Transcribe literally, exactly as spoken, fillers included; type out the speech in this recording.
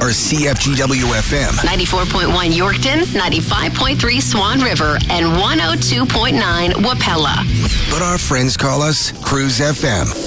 are C F G W F M. ninety-four point one Yorkton, ninety-five point three Swan River, and one oh two point nine Wapella. But our friends call us Cruise F M.